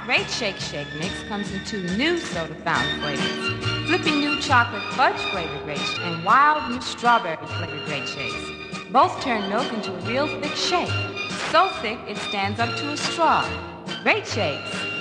Great Shake Mix comes in two new soda fountain flavors. Flippy new chocolate fudge flavored Great Shake and wild new strawberry flavored Great Shakes. Both turn milk into a real thick shake. So thick it stands up to a straw. Great Shakes.